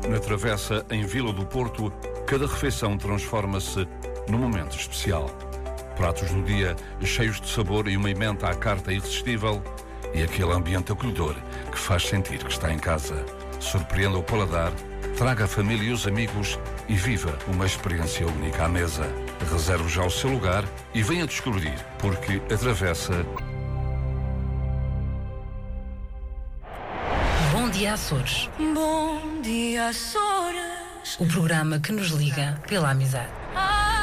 Na Travessa, em Vila do Porto, cada refeição transforma-se num momento especial. Pratos no dia cheios de sabor e uma emenda à carta irresistível e aquele ambiente acolhedor que faz sentir que está em casa. Surpreenda o paladar, traga a família e os amigos e viva uma experiência única à mesa. Reserve já o seu lugar e venha descobrir, porque a Travessa... Bom dia, Açores. Bom dia, Açores. O programa que nos liga pela amizade.